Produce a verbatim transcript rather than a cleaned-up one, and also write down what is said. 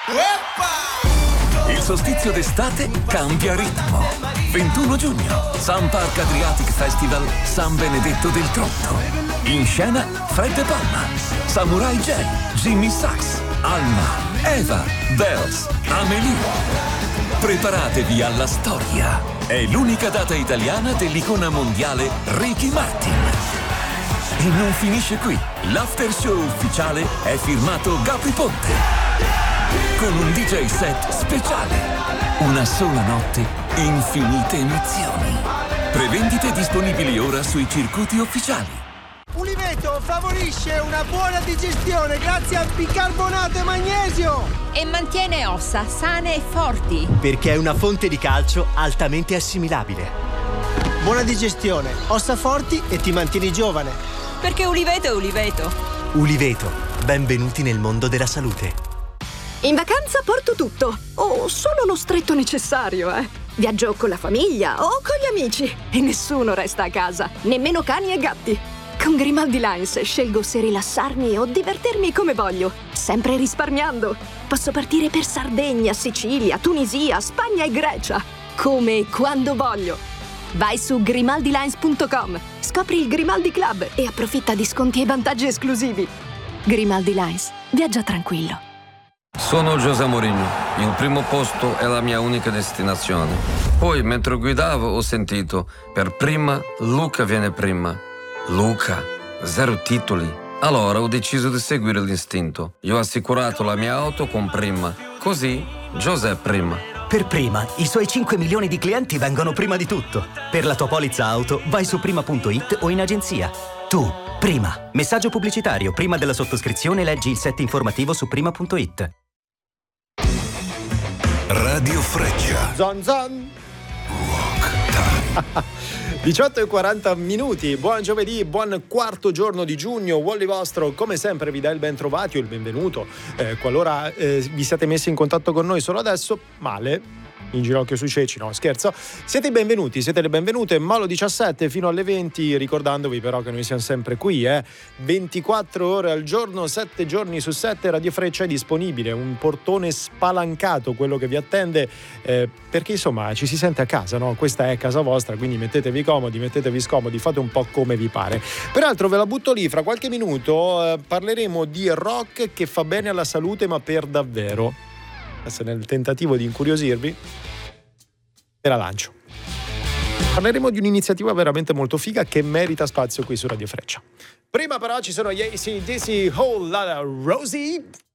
Il solstizio d'estate cambia ritmo. ventuno giugno, Sun Park Adriatic Festival San Benedetto del Tronto. In scena Fred De Palma, Samurai J, Jimmy Sachs, Alma, Eva, Bells, Amelie. Preparatevi alla storia. È l'unica data italiana dell'icona mondiale Ricky Martin. E non finisce qui. L'after show ufficiale è firmato Gabri Ponte, con un D J set speciale. Una sola notte, infinite emozioni. Prevendite disponibili ora sui circuiti ufficiali. Uliveto favorisce una buona digestione grazie al bicarbonato e magnesio e mantiene ossa sane e forti, perché è una fonte di calcio altamente assimilabile. Buona digestione, ossa forti e ti mantieni giovane, perché Uliveto è Uliveto. Uliveto, benvenuti nel mondo della salute. In vacanza porto tutto, o solo lo stretto necessario, eh. Viaggio con la famiglia o con gli amici e nessuno resta a casa, nemmeno cani e gatti. Con Grimaldi Lines scelgo se rilassarmi o divertirmi come voglio, sempre risparmiando. Posso partire per Sardegna, Sicilia, Tunisia, Spagna e Grecia, come e quando voglio. Vai su grimaldi lines punto com, scopri il Grimaldi Club e approfitta di sconti e vantaggi esclusivi. Grimaldi Lines, viaggia tranquillo. Sono José Mourinho, il primo posto è la mia unica destinazione. Poi, mentre guidavo, ho sentito, per prima, Luca viene prima. Luca, zero titoli. Allora ho deciso di seguire l'istinto. Io ho assicurato la mia auto con Prima. Così, José prima. Per Prima, i suoi cinque milioni di clienti vengono prima di tutto. Per la tua polizza auto, vai su prima punto it o in agenzia. Tu, Prima. Messaggio pubblicitario. Prima della sottoscrizione leggi il set informativo su prima punto it. Radio Freccia. Zon zon. Rock Time. diciotto e quaranta minuti, buon giovedì, buon quarto giorno di giugno. Wally vostro come sempre vi dà il ben trovati o il benvenuto, eh, qualora eh, vi siate messi in contatto con noi solo adesso, male, in ginocchio sui ceci, no scherzo, siete i benvenuti, siete le benvenute. Malo diciassette fino alle venti, ricordandovi però che noi siamo sempre qui, eh ventiquattro ore al giorno, sette giorni su sette. Radio Freccia è disponibile, un portone spalancato quello che vi attende, eh, perché insomma ci si sente a casa, no? Questa è casa vostra, quindi mettetevi comodi, mettetevi scomodi, fate un po' come vi pare. Peraltro ve la butto lì, fra qualche minuto eh, parleremo di rock che fa bene alla salute, ma per davvero. Adesso nel tentativo di incuriosirvi ve la lancio. Parleremo di un'iniziativa veramente molto figa che merita spazio qui su Radio Freccia. Prima però ci sono gli A C/D C, Oh La La Rosie.